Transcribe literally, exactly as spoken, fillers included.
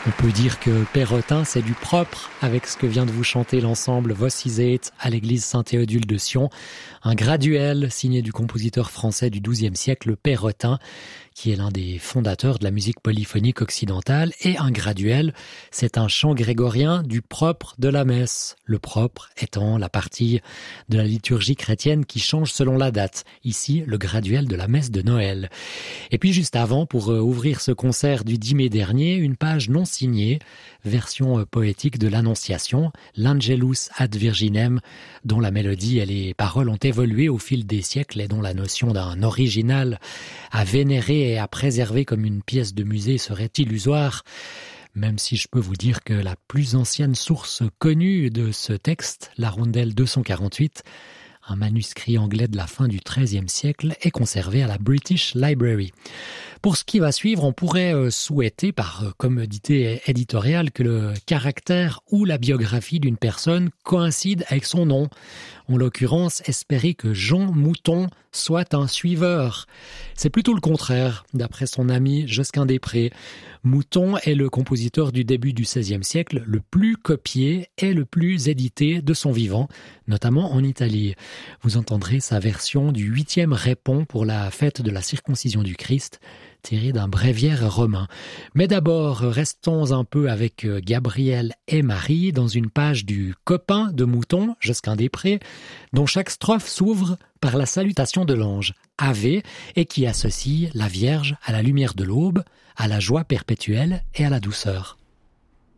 On peut dire que Perrotin, c'est du propre avec ce que vient de vous chanter l'ensemble Vossisate à l'église Saint-Théodule de Sion. Un graduel signé du compositeur français du douzième siècle, Perrotin, qui est l'un des fondateurs de la musique polyphonique occidentale. Et un graduel, c'est un chant grégorien du propre de la messe. Le propre étant la partie de la liturgie chrétienne qui change selon la date. Ici, le graduel de la messe de Noël. Et puis juste avant, pour ouvrir ce concert du dix mai dernier, une page non signée, version poétique de l'Annonciation, l'Angelus ad Virginem, dont la mélodie et les paroles ont évolué au fil des siècles et dont la notion d'un original à vénérer et à préserver comme une pièce de musée serait illusoire, même si je peux vous dire que la plus ancienne source connue de ce texte, la rondelle deux cent quarante-huit, un manuscrit anglais de la fin du treizième siècle, est conservé à la British Library. Pour ce qui va suivre, on pourrait souhaiter, par commodité éditoriale, que le caractère ou la biographie d'une personne coïncide avec son nom. En l'occurrence, espérer que Jean Mouton soit un suiveur. C'est plutôt le contraire, d'après son ami Josquin-des-Prés. Mouton est le compositeur du début du seizième siècle, le plus copié et le plus édité de son vivant, notamment en Italie. Vous entendrez sa version du huitième répon pour la fête de la circoncision du Christ, tiré d'un bréviaire romain. Mais d'abord, restons un peu avec Gabriel et Marie dans une page du copain de Mouton, Josquin-des-Prés, dont chaque strophe s'ouvre par la salutation de l'ange, Ave, et qui associe la Vierge à la lumière de l'aube, à la joie perpétuelle et à la douceur.